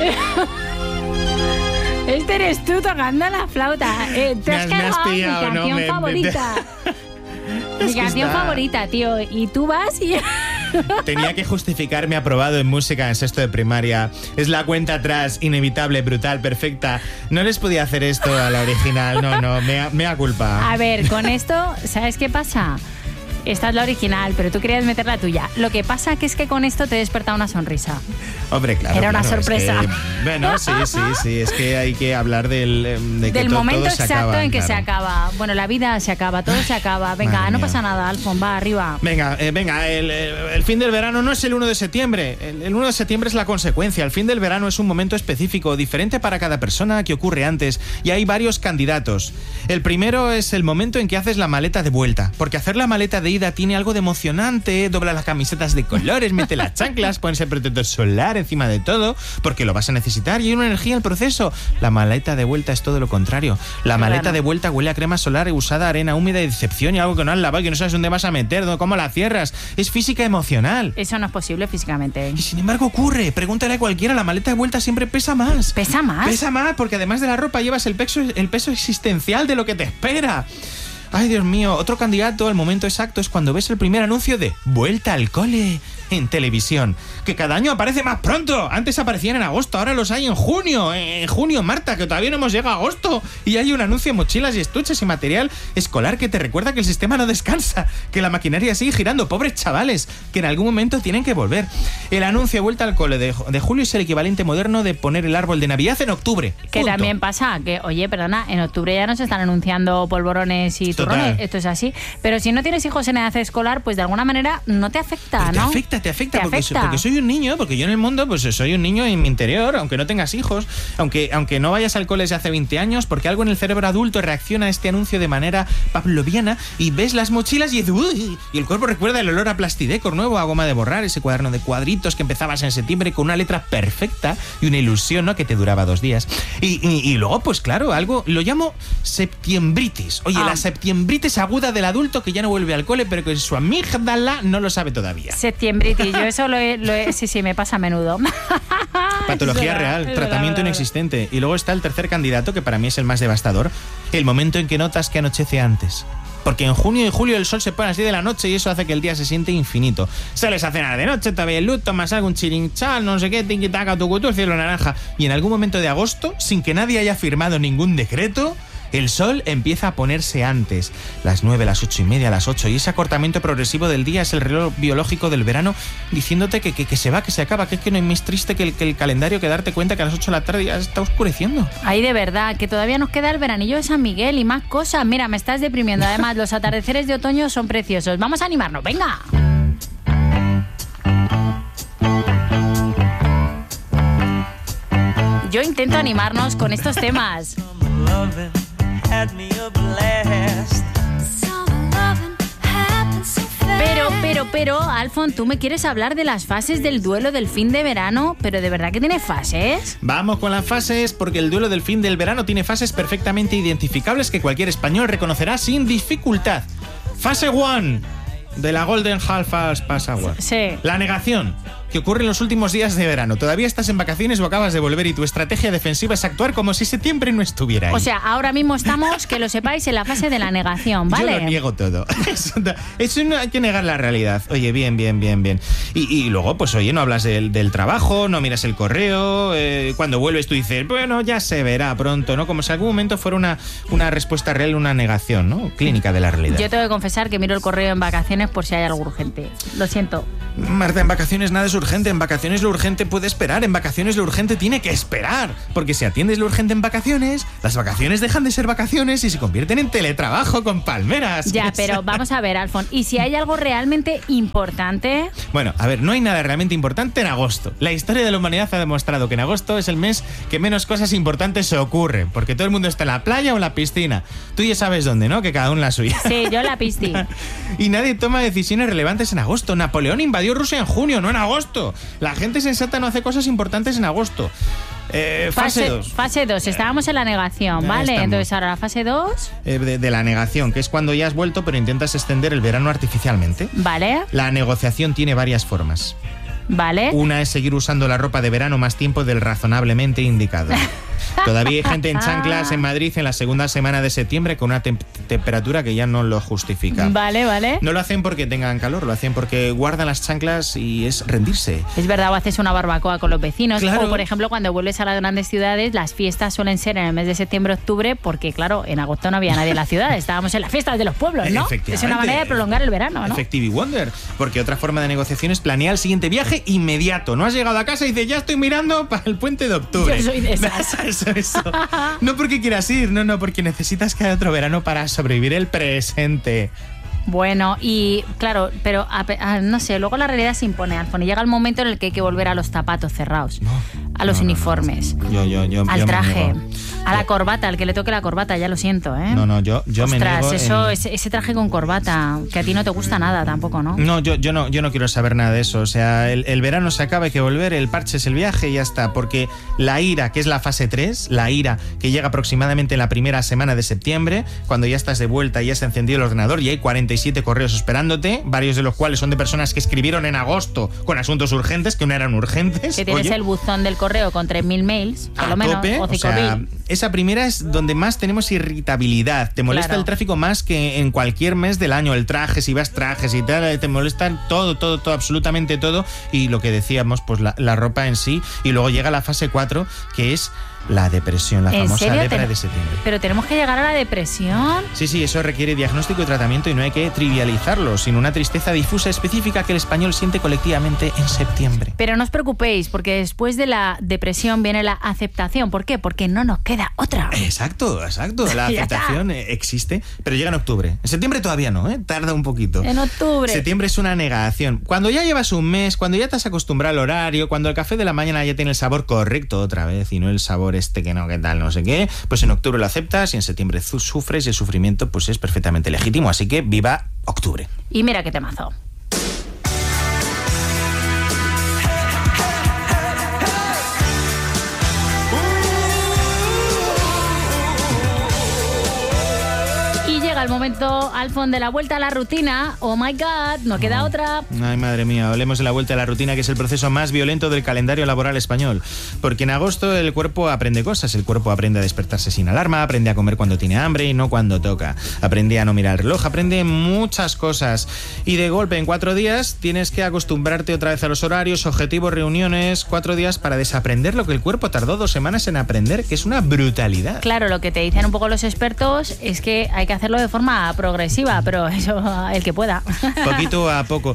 Este eres tú tocando la flauta. Te has cargado mi canción favorita. Mi canción favorita, tío. Y tú vas y... Tenía que justificarme aprobado en música en sexto de primaria. Es la cuenta atrás, inevitable, brutal, perfecta. No les podía hacer esto a la original. No, mea culpa. A ver, con esto, ¿sabes qué pasa? Esta es la original, pero tú querías meter la tuya. Lo que pasa que es que con esto te he despertado una sonrisa. Hombre, claro. Era una sorpresa. Es que, bueno, sí. Es que hay que hablar del momento todo se exacto acaba, en que claro. se acaba. Bueno, la vida se acaba, todo se acaba. Venga, Madre no mía. pasa nada, Alfon, va, arriba. Venga, el fin del verano no es el 1 de septiembre. El 1 de septiembre es la consecuencia. El fin del verano es un momento específico, diferente para cada persona, que ocurre antes. Y hay varios candidatos. El primero es el momento en que haces la maleta de vuelta. Porque hacer la maleta de ida tiene algo de emocionante. Dobla las camisetas de colores, mete las chanclas, pones el protector solar encima de todo, porque lo vas a necesitar y hay una energía en el proceso. La maleta de vuelta es todo lo contrario. La maleta de vuelta huele a crema solar usada, arena húmeda y decepción y algo que no has lavado y que no sabes dónde vas a meter, cómo la cierras. Es física emocional. Eso no es posible físicamente. Y sin embargo ocurre. Pregúntale a cualquiera, la maleta de vuelta siempre pesa más. ¿Pesa más? Pesa más porque además de la ropa llevas el peso existencial de lo que te espera. Ay, Dios mío, otro candidato al momento exacto es cuando ves el primer anuncio de Vuelta al cole en televisión, que cada año aparece más pronto. Antes aparecían en agosto, ahora los hay en junio. En junio, Marta, que todavía no hemos llegado a agosto. Y hay un anuncio de mochilas y estuches y material escolar que te recuerda que el sistema no descansa, que la maquinaria sigue girando. Pobres chavales, que en algún momento tienen que volver. El anuncio de Vuelta al cole de julio es el equivalente moderno de poner el árbol de Navidad en octubre. Que Punto. también pasa que, oye, perdona, en octubre ya nos están anunciando polvorones y turrones. Esto es así. Pero si no tienes hijos en edad escolar, pues de alguna manera no te afecta, Pero ¿no? te afecta porque soy un niño, porque yo en el mundo pues soy un niño en mi interior, aunque no tengas hijos, aunque no vayas al cole desde hace 20 años, porque algo en el cerebro adulto reacciona a este anuncio de manera pavloviana y ves las mochilas y dices, uy, y el cuerpo recuerda el olor a plastidecor nuevo, a goma de borrar, ese cuaderno de cuadritos que empezabas en septiembre con una letra perfecta y una ilusión, ¿no?, que te duraba 2 días. Y luego, pues claro, algo, lo llamo septiembritis. Oye, la septiembritis aguda del adulto que ya no vuelve al cole, pero que su amígdala no lo sabe todavía. Septiembritis, yo eso lo he sí, me pasa a menudo. Patología real, tratamiento inexistente. Y luego está el tercer candidato, que para mí es el más devastador, el momento en que notas que anochece antes. Porque en junio y julio el sol se pone así de la noche y eso hace que el día se siente infinito. Sales a cenar de noche, todavía el luz, tomas algún chirinchal, no sé qué, tiquitaca, tucutú, el cielo naranja. Y en algún momento de agosto, sin que nadie haya firmado ningún decreto, el sol empieza a ponerse antes, las 9, las 8 y media, las 8, y ese acortamiento progresivo del día es el reloj biológico del verano diciéndote que se va, que se acaba, que es que no hay más triste que el calendario que darte cuenta que a las 8 de la tarde ya está oscureciendo. Ay, de verdad, que todavía nos queda el veranillo de San Miguel y más cosas. Mira, me estás deprimiendo. Además, los atardeceres de otoño son preciosos. Vamos a animarnos, venga. Yo intento animarnos con estos temas. Pero, Alfon, tú me quieres hablar de las fases del duelo del fin de verano, pero ¿de verdad que tiene fases? Vamos con las fases, porque el duelo del fin del verano tiene fases perfectamente identificables que cualquier español reconocerá sin dificultad. Fase 1 de la Golden Half Pass Hour. Sí. La negación, que ocurre en los últimos días de verano. Todavía estás en vacaciones o acabas de volver y tu estrategia defensiva es actuar como si septiembre no estuviera ahí. O sea, ahora mismo estamos, que lo sepáis, en la fase de la negación, ¿vale? Yo lo niego todo. Eso no hay que negar la realidad. Oye, bien. Y luego, pues oye, no hablas del trabajo, no miras el correo, cuando vuelves tú dices, bueno, ya se verá pronto, ¿no? Como si en algún momento fuera una respuesta real, una negación, ¿no? Clínica de la realidad. Yo tengo que confesar que miro el correo en vacaciones por si hay algo urgente. Lo siento. Marta, en vacaciones nada es urgente. En vacaciones lo urgente puede esperar. En vacaciones lo urgente tiene que esperar. Porque si atiendes lo urgente en vacaciones, las vacaciones dejan de ser vacaciones y se convierten en teletrabajo con palmeras. Ya, pero vamos a ver, Alfon. ¿Y si hay algo realmente importante? Bueno, a ver, no hay nada realmente importante en agosto. La historia de la humanidad ha demostrado que en agosto es el mes que menos cosas importantes se ocurren. Porque todo el mundo está en la playa o en la piscina. Tú ya sabes dónde, ¿no? Que cada uno la suya. Sí, yo la piscina. Y nadie toma decisiones relevantes en agosto. Napoleón invadió Rusia en junio, no en agosto. La gente sensata no hace cosas importantes en agosto. Fase 2. Fase 2, estábamos en la negación, ¿vale? Estamos. Entonces ahora la fase 2. De la negación, que es cuando ya has vuelto pero intentas extender el verano artificialmente. Vale. La negociación tiene varias formas. Vale. Una es seguir usando la ropa de verano más tiempo del razonablemente indicado. Todavía hay gente en chanclas en Madrid en la segunda semana de septiembre con una temperatura que ya no lo justifica. Vale, vale. No lo hacen porque tengan calor, lo hacen porque guardan las chanclas y es rendirse. Es verdad, o haces una barbacoa con los vecinos. Claro. O, por ejemplo, cuando vuelves a las grandes ciudades, las fiestas suelen ser en el mes de septiembre-octubre porque, claro, en agosto no había nadie en la ciudad. Estábamos en las fiestas de los pueblos, ¿no? Es una manera de prolongar el verano, ¿no? Effective Wonder. Porque otra forma de negociación es planear el siguiente viaje inmediato. No has llegado a casa y dices, ya estoy mirando para el puente de octubre. Yo soy de esas. Eso. No porque quieras ir, no, porque necesitas que haya otro verano para sobrevivir el presente. Bueno, y claro, pero no sé, luego la realidad se impone, Alfon, y llega el momento en el que hay que volver a los zapatos cerrados, a los uniformes, al traje, a la corbata, al que le toque la corbata, ya lo siento, ¿eh? Yo me niego. Ese traje con corbata, que a ti no te gusta nada tampoco, ¿no? No, yo no quiero saber nada de eso. O sea, el verano se acaba, hay que volver, el parche es el viaje y ya está. Porque la ira, que es la fase 3, la ira que llega aproximadamente en la primera semana de septiembre, cuando ya estás de vuelta y ya se ha encendido el ordenador y hay 47 correos esperándote, varios de los cuales son de personas que escribieron en agosto con asuntos urgentes, que no eran urgentes. Que tienes el buzón del correo con 3.000 mails, por lo menos, tope, o 5.000. Esa primera es donde más tenemos irritabilidad. Te molesta el tráfico más que en cualquier mes del año. El traje, si vas trajes y tal, te molesta todo, absolutamente todo. Y lo que decíamos, pues la ropa en sí. Y luego llega la fase 4, que es la depresión, la famosa depra de septiembre. ¿Pero tenemos que llegar a la depresión? Sí, eso requiere diagnóstico y tratamiento y no hay que trivializarlo, sino una tristeza difusa específica que el español siente colectivamente en septiembre. Pero no os preocupéis, porque después de la depresión viene la aceptación. ¿Por qué? Porque no nos queda otra. Exacto. La aceptación existe, pero llega en octubre. En septiembre todavía no, tarda un poquito. En octubre. Septiembre es una negación. Cuando ya llevas un mes, cuando ya te has acostumbrado al horario, cuando el café de la mañana ya tiene el sabor correcto otra vez y no el sabor que no, que tal, no sé qué, pues en octubre lo aceptas y en septiembre sufres y el sufrimiento pues es perfectamente legítimo, así que viva octubre. Y mira qué temazo. El momento, Alfon, de la vuelta a la rutina. Oh my God, no queda otra. Ay, madre mía, hablemos de la vuelta a la rutina, que es el proceso más violento del calendario laboral español. Porque en agosto el cuerpo aprende cosas. El cuerpo aprende a despertarse sin alarma, aprende a comer cuando tiene hambre y no cuando toca. Aprende a no mirar el reloj, aprende muchas cosas. Y de golpe, en 4 días, tienes que acostumbrarte otra vez a los horarios, objetivos, reuniones. 4 días para desaprender lo que el cuerpo tardó 2 semanas en aprender, que es una brutalidad. Claro, lo que te dicen un poco los expertos es que hay que hacerlo de forma progresiva, pero eso el que pueda. Poquito a poco.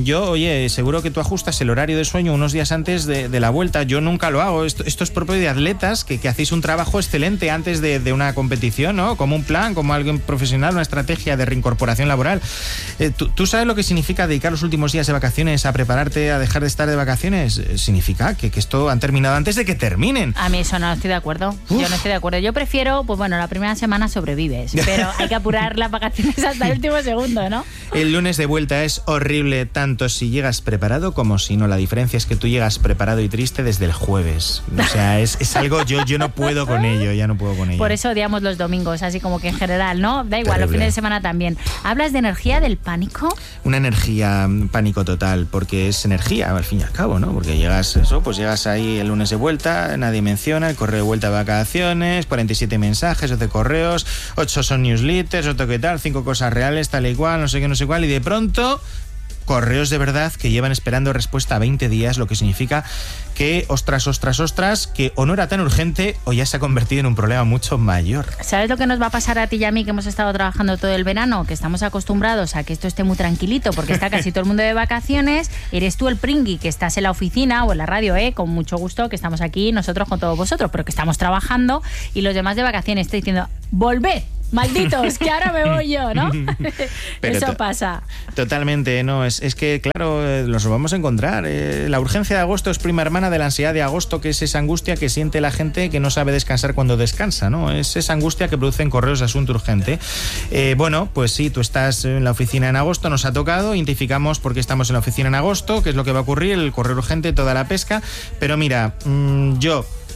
Oye, seguro que tú ajustas el horario de sueño unos días antes de la vuelta. Yo nunca lo hago. Esto es propio de atletas que hacéis un trabajo excelente antes de una competición, ¿no? Como un plan, como alguien profesional, una estrategia de reincorporación laboral. ¿Tú sabes lo que significa dedicar los últimos días de vacaciones a prepararte a dejar de estar de vacaciones? Significa que esto han terminado antes de que terminen. A mí eso no estoy de acuerdo. Yo no estoy de acuerdo. Yo prefiero, pues bueno, la primera semana sobrevives, pero hay que apurar las vacaciones hasta el último segundo, ¿no? El lunes de vuelta es horrible, tanto si llegas preparado como si no. La diferencia es que tú llegas preparado y triste desde el jueves. O sea, es algo, yo no puedo con ello, ya no puedo con ello. Por eso odiamos los domingos, así como que en general, ¿no? Da igual, los fines de semana también. ¿Hablas de energía del pánico? Una energía, pánico total, porque es energía, al fin y al cabo, ¿no? Porque llegas ahí el lunes de vuelta, nadie menciona, el correo de vuelta de vacaciones, 47 mensajes, 12 correos, 8 son newsletters, otro que tal, 5 cosas reales, tal y cual, no sé qué, no sé cuál, y de pronto correos de verdad que llevan esperando respuesta a 20 días, lo que significa que, ostras, que o no era tan urgente o ya se ha convertido en un problema mucho mayor. ¿Sabes lo que nos va a pasar a ti y a mí, que hemos estado trabajando todo el verano? Que estamos acostumbrados a que esto esté muy tranquilito porque está casi todo el mundo de vacaciones. Eres tú el pringui que estás en la oficina o en la radio, con mucho gusto, que estamos aquí nosotros con todos vosotros, pero que estamos trabajando, y los demás de vacaciones. Estoy diciendo, ¡volved! Malditos, que ahora me voy yo, ¿no? Pero eso pasa. Totalmente, no, es que, claro, nos lo vamos a encontrar. La urgencia de agosto es prima hermana de la ansiedad de agosto, que es esa angustia que siente la gente que no sabe descansar cuando descansa, ¿no? Es esa angustia que producen correos de asunto urgente. Bueno, pues sí, tú estás en la oficina en agosto, nos ha tocado, identificamos por qué estamos en la oficina en agosto, qué es lo que va a ocurrir, el correo urgente, toda la pesca, pero mira, yo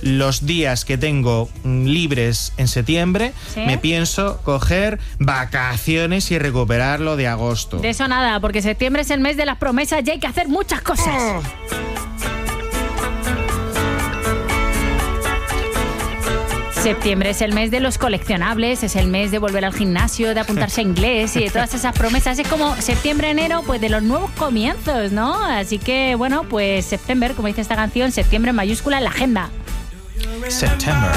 los días que tengo libres en septiembre, ¿sí? Me pienso coger vacaciones y recuperarlo de agosto. De eso nada, porque septiembre es el mes de las promesas y hay que hacer muchas cosas. Septiembre es el mes de los coleccionables, es el mes de volver al gimnasio, de apuntarse a inglés y de todas esas promesas. Es como septiembre-enero, pues de los nuevos comienzos, ¿no? Así que, bueno, pues septiembre, como dice esta canción, septiembre en mayúscula en la agenda. September.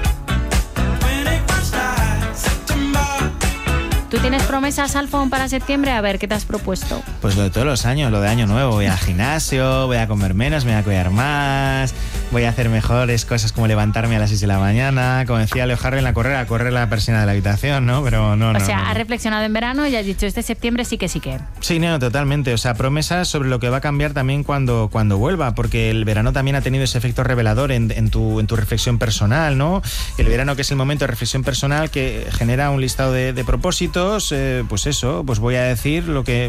¿Tú tienes promesas, Alfon, para septiembre? A ver, ¿qué te has propuesto? Pues lo de todos los años, lo de año nuevo. Voy al gimnasio, voy a comer menos, me voy a cuidar más, voy a hacer mejores cosas como levantarme a las 6 de la mañana. Como decía Leo Harvey, a correr la persiana de la habitación, ¿no? Pero no. O sea, has reflexionado en verano y has dicho, este septiembre sí que. Sí, no, totalmente. O sea, promesas sobre lo que va a cambiar también cuando vuelva, porque el verano también ha tenido ese efecto revelador en tu reflexión personal, ¿no? El verano, que es el momento de reflexión personal que genera un listado de propósitos. Pues eso, pues voy a decir lo que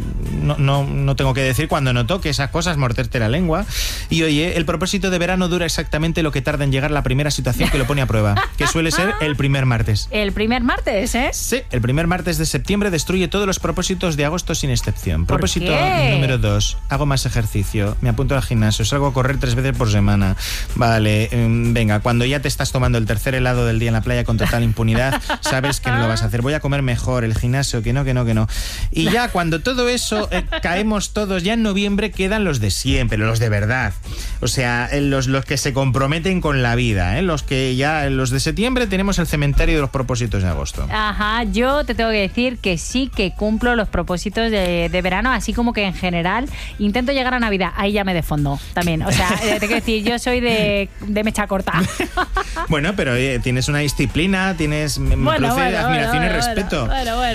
no tengo que decir cuando no toque esas cosas, morderte la lengua. Y oye, el propósito de verano dura exactamente lo que tarda en llegar la primera situación que lo pone a prueba, que suele ser el primer martes. El primer martes, ¿eh? Sí, el primer martes de septiembre destruye todos los propósitos de agosto sin excepción. ¿Por Propósito qué? número 2, hago más ejercicio, me apunto al gimnasio, salgo a correr 3 veces por semana. Vale, venga, cuando ya te estás tomando el tercer helado del día en la playa con total impunidad, sabes que no lo vas a hacer. Voy a comer mejor, el gimnasio, que no. Y ya cuando todo eso caemos todos, ya en noviembre quedan los de siempre, los de verdad. O sea, los que se comprometen con la vida, los de septiembre tenemos el cementerio de los propósitos de agosto. Ajá, yo te tengo que decir que sí que cumplo los propósitos de verano, así como que en general intento llegar a Navidad, ahí ya me defondo también. O sea, te quiero decir, yo soy de mecha corta. Bueno, pero tienes una disciplina, tienes admiración y respeto.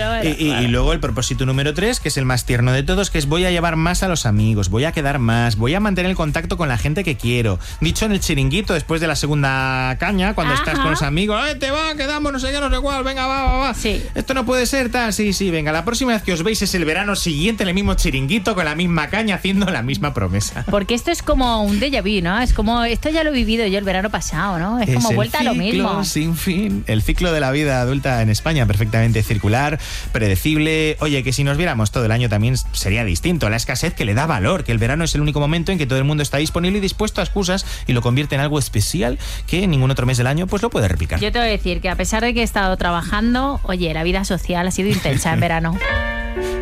Y luego el propósito número 3, que es el más tierno de todos, que es voy a llevar más a los amigos, voy a quedar más, voy a mantener el contacto con la gente que quiero. Dicho en el chiringuito, después de la segunda caña, cuando estás con los amigos, te va, quedamos, no sé qué, no sé cuál, venga, va. Sí. Esto no puede ser tal, sí, venga, la próxima vez que os veis es el verano siguiente, en el mismo chiringuito, con la misma caña, haciendo la misma promesa. Porque esto es como un déjà vu, ¿no? Es como, esto ya lo he vivido yo el verano pasado, ¿no? Es como vuelta a lo mismo. Sin fin. El ciclo de la vida adulta en España, perfectamente circular, predecible. Oye, que si nos viéramos todo el año también sería distinto. La escasez que le da valor, que el verano es el único momento en que todo el mundo está disponible y dispuesto a excusas y lo convierte en algo especial que en ningún otro mes del año pues lo puede replicar. Yo te voy a decir que a pesar de que he estado trabajando, oye, la vida social ha sido intensa en verano.